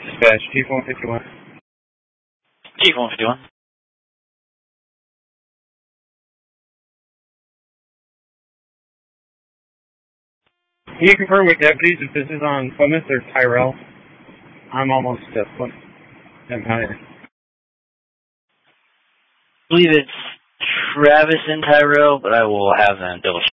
Dispatch, Chief 151. Chief 151. Can you confirm with deputies if this is on Plymouth or Tyrell? I'm almost to Plymouth. I believe it's Travis and Tyrell, but I will have them double check.